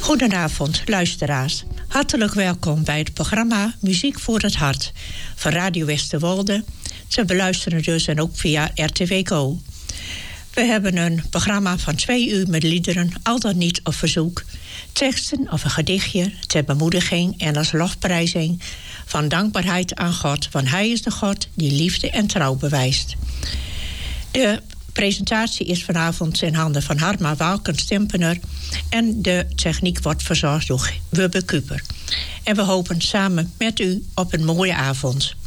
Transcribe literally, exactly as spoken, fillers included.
Goedenavond, luisteraars. Hartelijk welkom bij het programma Muziek voor het Hart van Radio Westerwolde. Te beluisteren dus en ook via R T W Go. We hebben een programma van twee uur met liederen, al dan niet op verzoek. Teksten of een gedichtje ter bemoediging en als lofprijzing van dankbaarheid aan God. Want Hij is de God die liefde en trouw bewijst. De presentatie is vanavond in handen van Harma Walken-Stempener. En de techniek wordt verzorgd door Wubbe Kuper. En we hopen samen met u op een mooie avond.